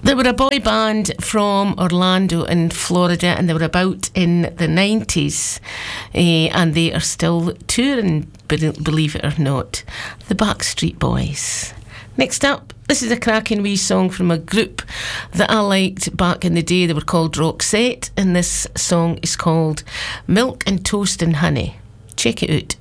They were a boy band from Orlando in Florida, and they were about in the 90s, and they are still touring, believe it or not. The Backstreet Boys. Next up, this is a cracking wee song from a group that I liked back in the day. They were called Roxette, and this song is called Milk and Toast and Honey. Check it out.